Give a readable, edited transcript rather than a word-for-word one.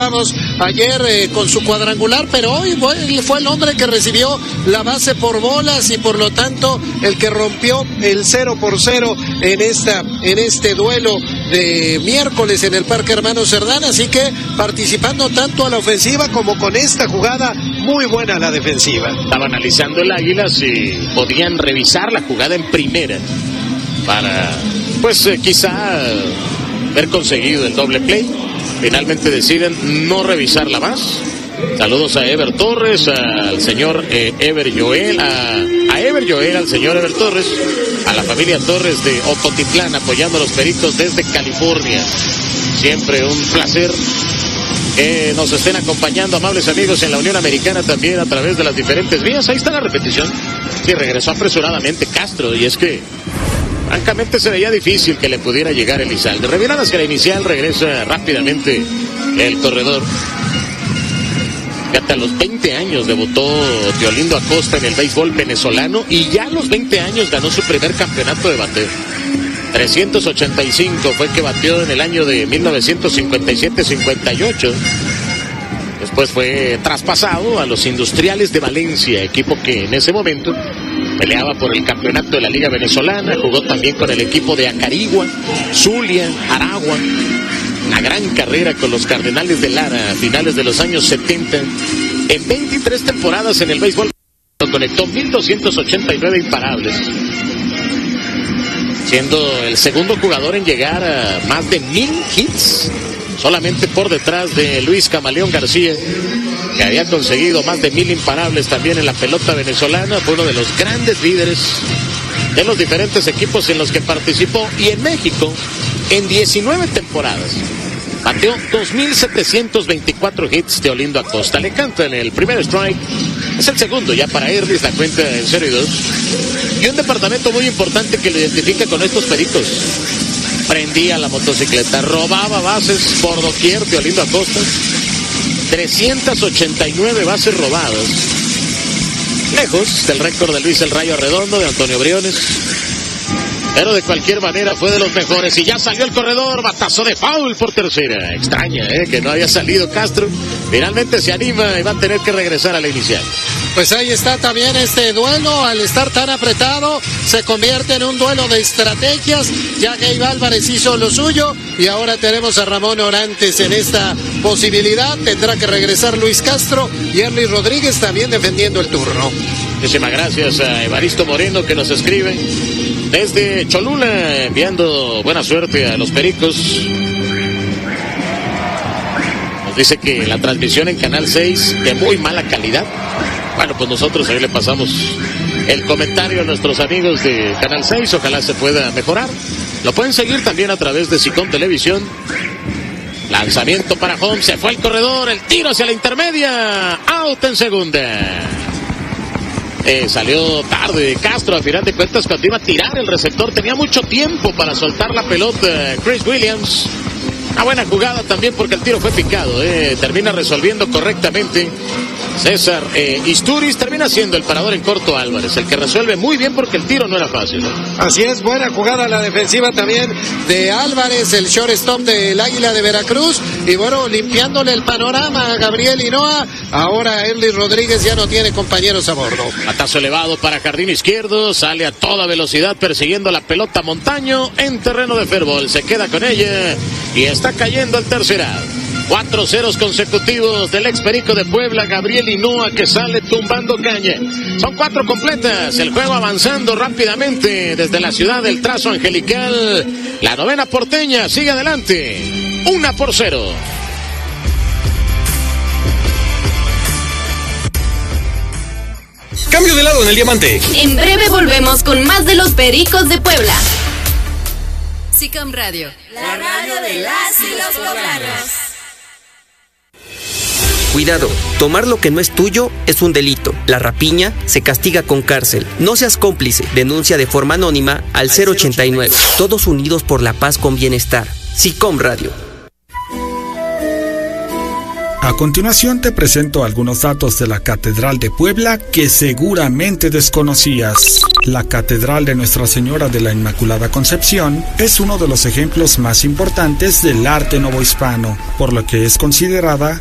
ayer con su cuadrangular, pero hoy fue el hombre que recibió la base por bolas y por lo tanto el que rompió el 0-0 en este duelo de miércoles en el Parque Hermano Cerdán, así que participando tanto a la ofensiva como con esta jugada muy buena a la defensiva. Estaba analizando el Águila si podían revisar la jugada en primera para pues quizá haber conseguido el doble play. Finalmente deciden no revisarla más. Saludos a Ever Torres, al señor Ever Joel, a Ever Joel, al señor Ever Torres, a la familia Torres de Ocotitlán, apoyando a los Pericos desde California. Siempre un placer que nos estén acompañando, amables amigos, en la Unión Americana también a través de las diferentes vías. Ahí está la repetición. Sí, regresó apresuradamente Castro, y es que francamente se veía difícil que le pudiera llegar Elizalde. Reviran hacia la inicial, regresa rápidamente el corredor. Fíjate, a los 20 años debutó Teolindo Acosta en el béisbol venezolano y ya a los 20 años ganó su primer campeonato de bateo. 385 fue que batió en el año de 1957-58. Después fue traspasado a los Industriales de Valencia, equipo que en ese momento peleaba por el campeonato de la Liga Venezolana. Jugó también con el equipo de Acarigua, Zulia, Aragua. Una gran carrera con los Cardenales de Lara a finales de los años 70. En 23 temporadas en el béisbol conectó 1,289 imparables, siendo el segundo jugador en llegar a más de 1,000 hits, solamente por detrás de Luis Camaleón García, que había conseguido más de 1,000 imparables también en la pelota venezolana. Fue uno de los grandes líderes de los diferentes equipos en los que participó. Y en México, en 19 temporadas, bateó 2,724 hits Teolindo Acosta. Le cantan el primer strike, es el segundo ya para Erlis, la cuenta en 0-2. Y un departamento muy importante que lo identifica con estos Pericos: prendía la motocicleta, robaba bases por doquier Teolindo Acosta. 389 bases robadas, lejos del récord de Luis El Rayo Redondo, de Antonio Briones, pero de cualquier manera fue de los mejores. Y ya salió el corredor, batazo de foul por tercera. Extraña que no haya salido Castro. Finalmente se anima y va a tener que regresar a la inicial. Pues ahí está también este duelo. Al estar tan apretado, se convierte en un duelo de estrategias. Ya Gabe Álvarez hizo lo suyo y ahora tenemos a Ramón Orantes en esta posibilidad. Tendrá que regresar Luis Castro y Erlis Rodríguez también defendiendo el turno. Muchísimas gracias a Evaristo Moreno, que nos escribe desde Cholula, enviando buena suerte a los Pericos. Nos dice que la transmisión en Canal 6 de muy mala calidad. Bueno, pues nosotros ahí le pasamos el comentario a nuestros amigos de Canal 6. Ojalá se pueda mejorar. Lo pueden seguir también a través de Sicom Televisión. Lanzamiento para home, se fue el corredor, el tiro hacia la intermedia, out en segunda. Salió tarde Castro, a final de cuentas, cuando iba a tirar el receptor tenía mucho tiempo para soltar la pelota. Chris Williams, una buena jugada también porque el tiro fue picado. Termina resolviendo correctamente César Isturiz. Termina siendo el parador en corto Álvarez, el que resuelve muy bien porque el tiro no era fácil, ¿no? Así es, buena jugada la defensiva también de Álvarez, el shortstop del Águila de Veracruz. Y bueno, limpiándole el panorama a Gabriel Hinoa. Ahora Erlis Rodríguez ya no tiene compañeros a bordo. Batazo elevado para jardín izquierdo, sale a toda velocidad persiguiendo la pelota Montaño en terreno de fairball. Se queda con ella y está cayendo el tercer out. 4 ceros consecutivos del ex Perico de Puebla, Gabriel Hinoa, que sale tumbando caña. Son 4 completas, el juego avanzando rápidamente desde la ciudad del trazo angelical. La novena porteña sigue adelante, 1-0. Cambio de lado en el diamante. En breve volvemos con más de los Pericos de Puebla. Sicom Radio, la radio de las y los poblanos. Cuidado, tomar lo que no es tuyo es un delito. La rapiña se castiga con cárcel. No seas cómplice. Denuncia de forma anónima al 089. Todos unidos por la paz con bienestar. Sicom Radio. A continuación te presento algunos datos de la Catedral de Puebla que seguramente desconocías. La Catedral de Nuestra Señora de la Inmaculada Concepción es uno de los ejemplos más importantes del arte novohispano, por lo que es considerada